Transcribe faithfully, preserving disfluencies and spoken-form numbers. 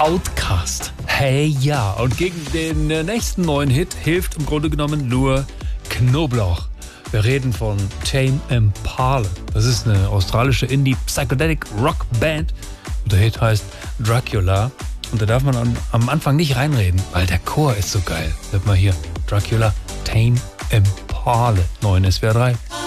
Outkast. Hey ja, und gegen den nächsten neuen Hit hilft im Grunde genommen nur Knoblauch. Wir reden von Tame Impala. Das ist eine australische Indie-Psychedelic-Rock-Band. Und der Hit heißt Dracula. Und da darf man an, am Anfang nicht reinreden, weil der Chor ist so geil. Hört mal hier, Dracula, Tame Impala, neun S W R drei.